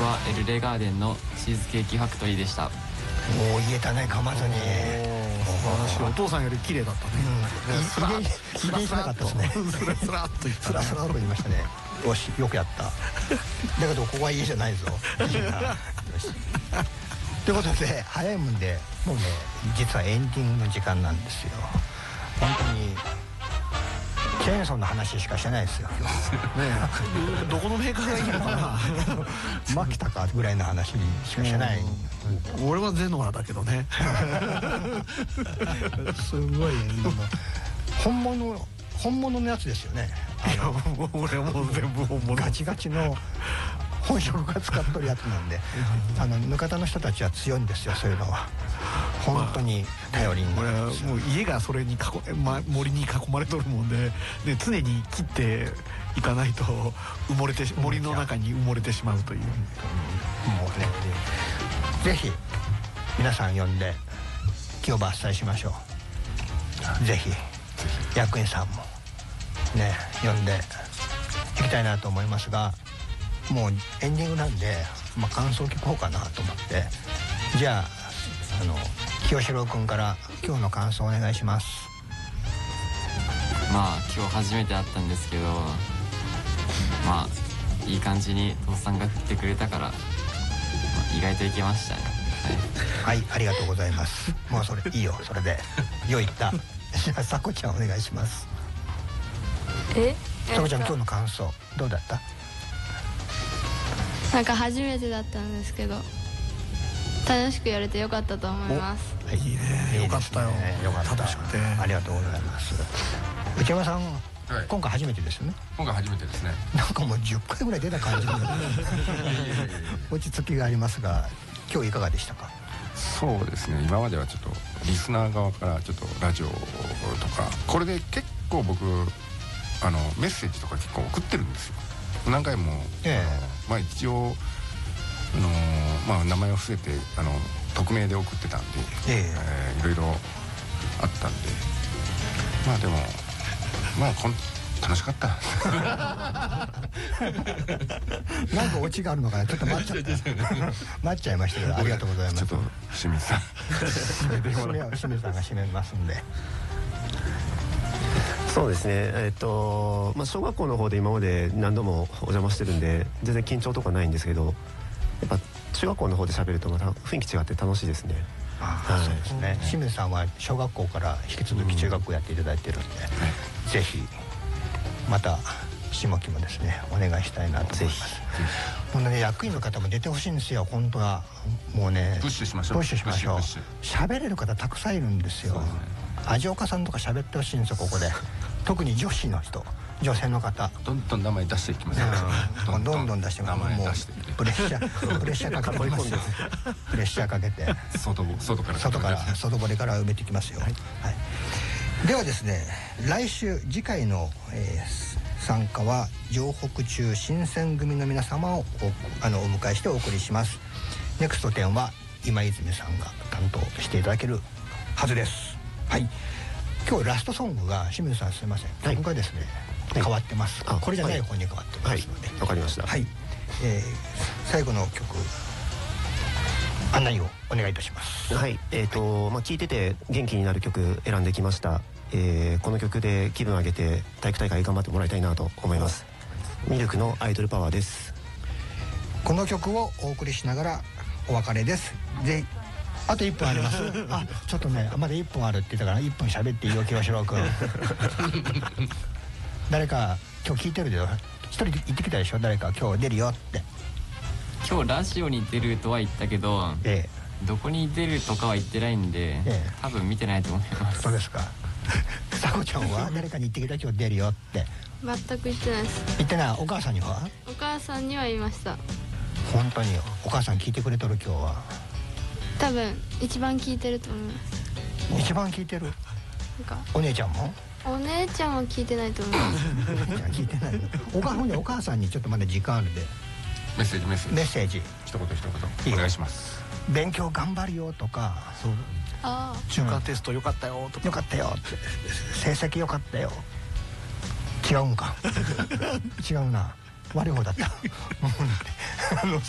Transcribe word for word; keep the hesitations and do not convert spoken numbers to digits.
僕はエルレガーデンのチーズケーキファクトリーでした。 もう言えたね、噛まずに。 お父さんより綺麗だったね。 スラッスラスラっとですね。 スラスラっと言った。 スラスラと言いましたね。よし、よくやった。だけどここは家じゃないぞ。よし。ということで早いもんでもうね、実はエンディングの時間なんですよ。本当にチェーンソーの話しかしてないですよ。ねえ、どこのメーカーがいいのかな。 マキタかぐらいの話しかしてない。 俺はゼノアだけどね。 すごい本物本物のやつですよね。 いやもう俺はもう全部本物。 ガチガチの本職が使っとるやつなんで、あのぬかたの人たちは強いんですよ、そういうのは。本当に頼りになるんですよ。 俺はもう家がそれに囲、ま、森に囲まれとるもんで、で常に切っていかないと埋もれて森の中に埋もれてしまうという。もうね、ぜひ皆さん呼んで木を伐採しましょう。ぜひ役員さんもね呼んでいきたいなと思いますが、もうエンディングなんで、まあ、感想聞こうかなと思って、じゃああの清志郎君から今日の感想お願いします。 まあ今日初めて会ったんですけど、まあいい感じに父さんが振ってくれたから、まあ、意外といけましたね。 はい、はい、ありがとうございます。もうそれいいよ、それでよいった。じゃあさこちゃんお願いします。 えさこちゃん今日の感想どうだった？ なんか初めてだったんですけど楽しくやれてよかったと思います。 いいね、よかったよ。 よかった、 楽しくてありがとうございます。内山さん、今回初めてですよね。 今回初めてですね。 なんかもうじゅっかいぐらい出た感じで落ち着きがありますが、今日いかがでしたか？ そうですね、今まではちょっとリスナー側からちょっとラジオとか、これで結構僕あのメッセージとか結構送ってるんですよ、何回も。えー、まあ一応あのー、まあ名前を伏せてあの匿名で送ってたんで、えー、えー、いろいろあったんで、まあでもまあこん楽しかった。 なんかオチがあるのかな、ちょっと待っちゃった待っちゃいましたけど、ありがとうございます。 ちょっと清水さん締めは清水さんが締めますんで。 そうですね、えっとまあ小学校の方で今まで何度もお邪魔してるんで全然緊張とかないんですけど、やっぱ中学校の方で喋るとまた雰囲気違って楽しいですね。 ああ、そうですね。清水さんは小学校から引き続き中学校やっていただいてるんで、うん、ぜひまた下期もですねお願いしたいなと思います。本当ね、役員の方も出てほしいんですよ。本当はもうね、 プッシュしましょう。 プッシュしましょう。喋れる方たくさんいるんですよ。味岡さんとか喋ってほしいんですよ、ここで。特に女子の人、女性の方、 どんどん名前出していきますよ。 どんどん出して、 名前出してプレッシャープレッシャーかけてますよ。プレッシャーかけて外外から外から外堀から埋めていきますよ。はい。ではですね、来週次回の参加は城北中新選組の皆様をあのお迎えしてお送りします。ネクスト展は今泉さんが担当していただけるはずです。はい。今日ラストソングが清水さん、すみません、曲がですね変わってます。これじゃない方に変わってますので、 わかりました。 はい。最後の曲案内をお願いいたします。 はい、えっとまあ聴いてて元気になる曲選んできました。えー、この曲で気分上げて体育大会頑張ってもらいたいなと思います。ミルクのアイドルパワーです。 この曲をお送りしながらお別れです。で、あといっぷんあります。あ、ちょっとね、まだいっぷんあるって言ったからいっぷん喋っていいよ、清志郎君。誰か今日聞いてるでよ。一人で言ってきたでしょ、誰か今日出るよって。 今日ラジオに出るとは言ったけど、ええ、どこに出るとかは言ってないんで、ええ、多分見てないと思います。 そうですか。さこちゃんは誰かに言ってきた今日出るよって。 全く言ってないです。 言ってない。お母さんには？ お母さんには言いました。 本当にお母さん聞いてくれとる今日は。 多分一番聞いてると思います。 一番聞いてる。なんかお姉ちゃんも？ お姉ちゃんは聞いてないと思います。 お姉ちゃん聞いてない。お母さんにお母さんにちょっとまだ時間あるで。 メッセージメッセージ。 メッセージ。 一言一言お願いします。 勉強頑張るよとか。そう。 ああ。 中間テスト良かったよとか。 良かったよって。成績良かったよ。違うんか。違うな。悪い方だった。あの